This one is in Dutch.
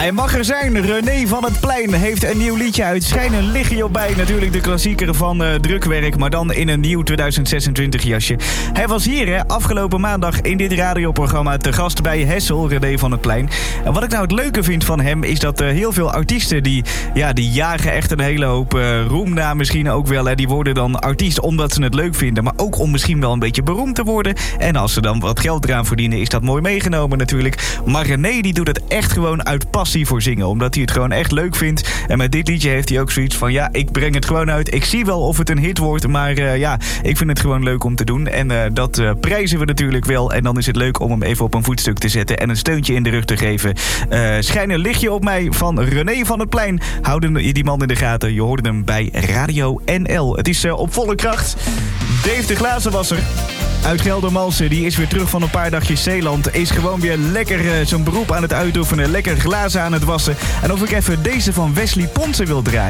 Hij mag er zijn. René van het Plein heeft een nieuw liedje uit. Schijnen lig je op bij. Natuurlijk de klassieker van Drukwerk, maar dan in een nieuw 2026 jasje. Hij was hier afgelopen maandag in dit radioprogramma te gast bij Hessel, René van het Plein. En wat ik nou het leuke vind van hem is dat heel veel artiesten die jagen echt een hele hoop roem na misschien ook wel. Die worden dan artiest omdat ze het leuk vinden, maar ook om misschien wel een beetje beroemd te worden. En als ze dan wat geld eraan verdienen, is dat mooi meegenomen natuurlijk. Maar René die doet het echt gewoon uit passie voor zingen, omdat hij het gewoon echt leuk vindt. En met dit liedje heeft hij ook zoiets van, ik breng het gewoon uit. Ik zie wel of het een hit wordt, maar ik vind het gewoon leuk om te doen. En dat prijzen we natuurlijk wel. En dan is het leuk om hem even op een voetstuk te zetten en een steuntje in de rug te geven. Schijn een lichtje op mij van René van het Plein. Houden die man in de gaten. Je hoorde hem bij Radio NL. Het is op volle kracht. Dave de Glazenwasser uit Geldermalsen, die is weer terug van een paar dagjes Zeeland. Is gewoon weer lekker zijn beroep aan het uitoefenen. Lekker glazen aan het wassen. En of ik even deze van Wesley Ponsen wil draaien.